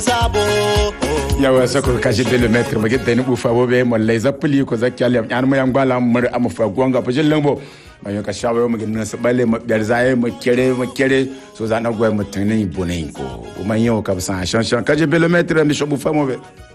yawa sako kashi da metro mage da ni bufa bobe mallai zapuli ko zakyale yan mu yan gbala mu am fa gonga fa jillan bo bayo ka shawo mu gina su bale mu dar zaye mu kere so za na goy mu tanin bonen ko man yau ka san shan kaje belometre mi shobu fa mo be